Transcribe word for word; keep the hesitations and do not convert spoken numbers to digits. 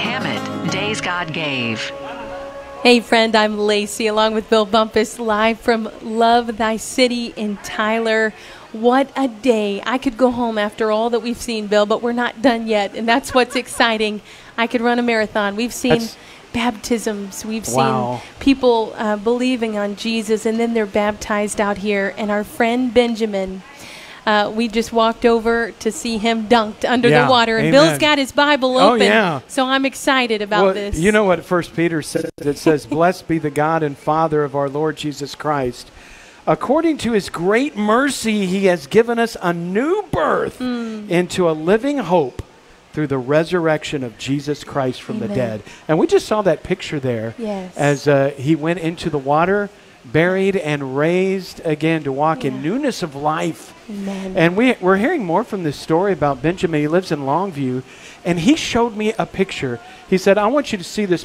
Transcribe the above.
Hammett, Days God Gave. Hey friend, I'm Lacey along with Bill Bumpus live from Love Thy City in Tyler. What a day. I could go home after all that we've seen, Bill, but we're not done yet, and that's what's exciting. I could run a marathon. We've seen that's baptisms. We've wow. seen people uh, believing on Jesus, and then they're baptized out here. And our friend Benjamin, Uh, we just walked over to see him dunked under yeah, the water. And amen. Bill's got his Bible open. Oh, yeah. So I'm excited about well, this. You know what First Peter says? It says, "Blessed be the God and Father of our Lord Jesus Christ. According to his great mercy, he has given us a new birth mm. into a living hope through the resurrection of Jesus Christ from Amen. The dead." And we just saw that picture there yes. as uh, he went into the water, buried and raised again to walk yeah. in newness of life. Amen. And we, we're hearing more from this story about Benjamin. He lives in Longview, and he showed me a picture. He said, "I want you to see this